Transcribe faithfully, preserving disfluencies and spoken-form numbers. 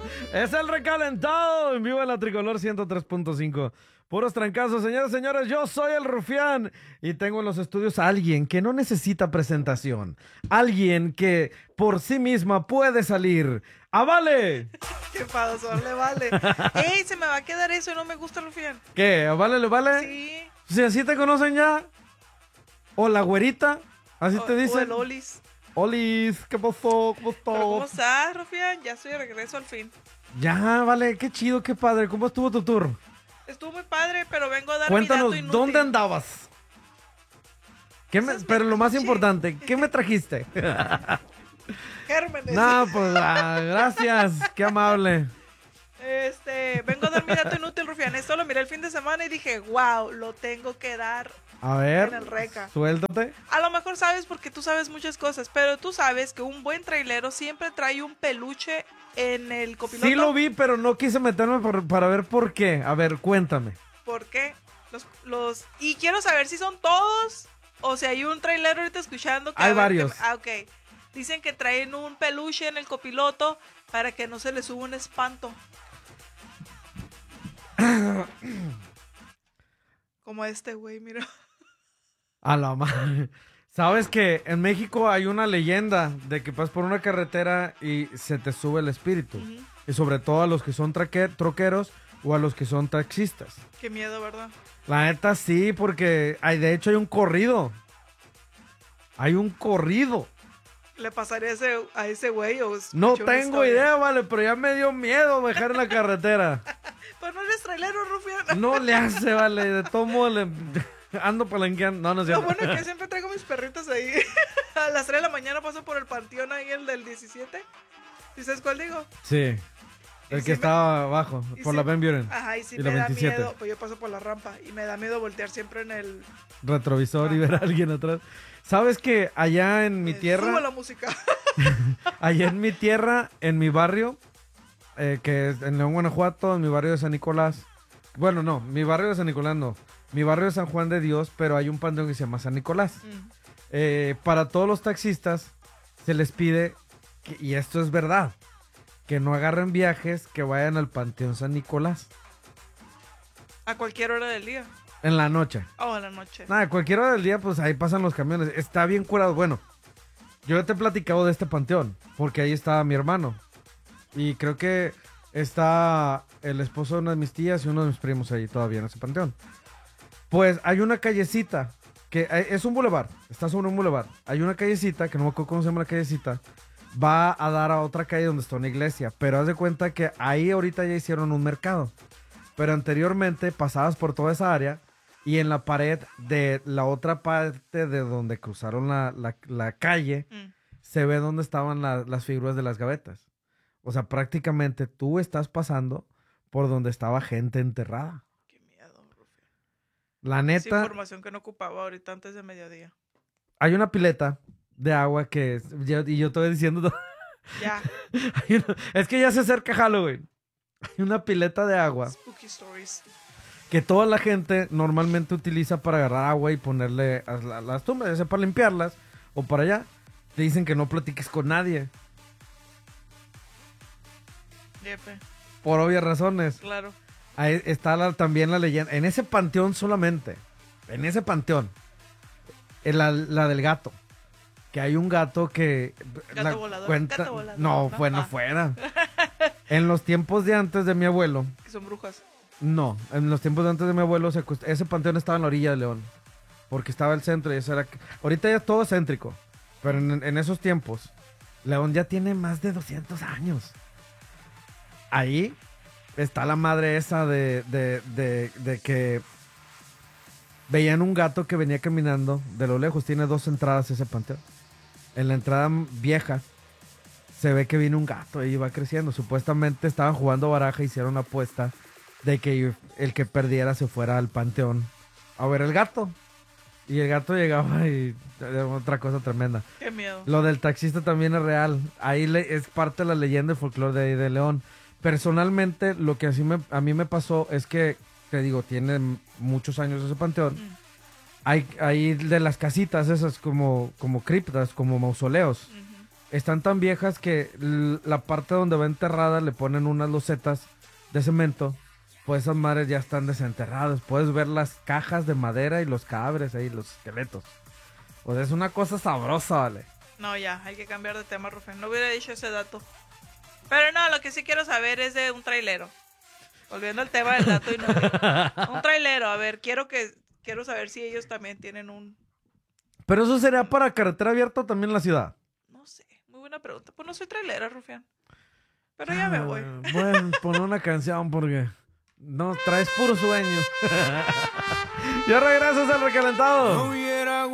Es el recalentado en vivo en la Tricolor ciento tres punto cinco. Puros trancazos, señores y señores, yo soy el Rufián y tengo en los estudios a alguien que no necesita presentación. Alguien que por sí misma puede salir. ¡A Vale! ¿Qué pasó? Le vale. ¡Ey, se me va a quedar eso y no me gusta el Rufián! ¿Qué? ¿A Vale le vale? Sí. Si así te conocen ya. O la güerita, así O, te o dicen. el Olis. Olis, ¿qué pasó? ¿Cómo estás? ¿Pero cómo estás, Rufián? Ya estoy de regreso al fin. Ya, Vale, qué chido, qué padre. ¿Cómo estuvo tu tour? Estuvo muy padre, pero vengo a dar Cuéntanos, mi dato inútil. ¿dónde andabas? ¿Qué me, Esa es pero mi lo más pinche- importante, ¿qué me trajiste? Gérmenes. No, pues ah, gracias, qué amable. Este, vengo a dar mi dato inútil, Rufián. Esto lo miré el fin de semana y dije, wow, lo tengo que dar. A ver, En el Reca. suéltate. A lo mejor sabes porque tú sabes muchas cosas, pero tú sabes que un buen trailero siempre trae un peluche en el copiloto. Sí lo vi, pero no quise meterme por- para ver por qué. A ver, cuéntame. ¿Por qué? Los, los, y quiero saber si son todos o si hay un trailero ahorita escuchando. Que Hay a ver varios. que- ah, ok. Dicen que traen un peluche en el copiloto para que no se les suba un espanto. Como este güey, mira. A la madre. Sabes que en México hay una leyenda de que vas por una carretera y se te sube el espíritu. Ujú. Y sobre todo a los que son traque- troqueros o a los que son taxistas. Qué miedo, ¿verdad? La neta sí, porque hay, de hecho hay un corrido. Hay un corrido. ¿Le pasaría a ese, a ese güey o No escuché una tengo historia? idea, vale, pero ya me dio miedo dejar en la carretera. Pues no eres trailero, Rufián. No le hace, vale, de todo modo le ando palanqueando. No, no es Lo cierto. bueno es que siempre traigo mis perritos ahí. A las tres de la mañana paso por el panteón ahí, el del diecisiete. ¿Sí sabes cuál digo? Sí, el Y que sí estaba abajo, y por sí- la Ben Buren. Ajá, y sí Y la me da veintisiete. miedo. Pues yo paso por la rampa y me da miedo voltear siempre en el... Retrovisor y ver a alguien atrás. ¿Sabes que allá en mi eh, Subo tierra, la música. allá en mi tierra, en mi barrio, eh, que es en León, Guanajuato, en mi barrio de San Nicolás? Bueno, no, mi barrio de San Nicolás no. Mi barrio de San Juan de Dios, pero hay un panteón que se llama San Nicolás. Mm. Eh, para todos los taxistas se les pide, que- y esto es verdad, que no agarren viajes, que vayan al Panteón San Nicolás A cualquier hora del día. en la noche. O a la noche. Nada, cualquier hora del día, pues ahí pasan los camiones. Está bien curado. Bueno, yo te he platicado de este panteón, porque ahí estaba mi hermano. Y creo que está el esposo de una de mis tías y uno de mis primos ahí todavía en ese panteón. Pues hay una callecita, que eh, es un bulevar, está sobre un bulevar. Hay una callecita, que no me acuerdo cómo se llama la callecita, va a dar a otra calle donde está una iglesia. Pero haz de cuenta que ahí ahorita ya hicieron un mercado. Pero anteriormente pasabas por toda esa área y en la pared de la otra parte de donde cruzaron la, la- la calle, Mm. se ve donde estaban la- las figuras de las gavetas. O sea, prácticamente tú estás pasando por donde estaba gente enterrada. Qué miedo, Rufián. La Es neta, información que no ocupaba ahorita antes de mediodía. hay una pileta de agua que... es- yo- y yo te voy diciendo... Ya. hay una- es que ya se acerca Halloween. Hay una pileta de agua Spooky stories. que toda la gente normalmente utiliza para agarrar agua y ponerle a la- las tumbas, ya sea para limpiarlas o para allá. Te dicen que no platiques con nadie, Yepe, por obvias razones. claro. Ahí está la- también la leyenda. En ese panteón solamente, en ese panteón, en la, la del gato. Que hay un gato que... Gato la volador, cuenta- gato volador, No, ¿no? fue, no Ah. fuera. En los tiempos de antes de mi abuelo, Que son brujas. no, en los tiempos de antes de mi abuelo, se acost- ese panteón estaba en la orilla de León. Porque estaba el centro y eso era... Ahorita ya es todo céntrico. Pero en, en esos tiempos, León ya tiene más de doscientos años. Ahí está la madre esa de, de, de, de que veían un gato que venía caminando de lo lejos. Tiene dos entradas ese panteón. En la entrada vieja se ve que viene un gato y va creciendo. Supuestamente estaban jugando baraja y hicieron una apuesta de que el que perdiera se fuera al panteón a ver el gato. Y el gato llegaba y era otra cosa tremenda. Qué miedo. Lo del taxista también es real. Ahí le- es parte de la leyenda y folclore de, ahí de León. Personalmente, lo que así me, a mí me pasó es que, te digo, tiene muchos años ese panteón. Mm. Hay, hay de las casitas esas como, como criptas, como mausoleos. Ujú. están tan viejas que l- la parte donde va enterrada le ponen unas losetas de cemento. Pues esas madres ya están desenterradas. Puedes ver las cajas de madera y los cabres ahí, los esqueletos. Pues es una cosa sabrosa, vale. No, ya, hay que cambiar de tema, Rufén. No hubiera dicho ese dato. Pero no, lo que sí quiero saber es de un trailero. Volviendo al tema del dato inútil. Un trailero, a ver, quiero que quiero saber si ellos también tienen un... Pero eso sería para carretera abierta o también en la ciudad. No sé, muy buena pregunta. Pues no soy trailera, Rufián. Pero ya me voy. Ah, bueno, pon una canción porque no traes puro sueño. Ya regresas al recalentado.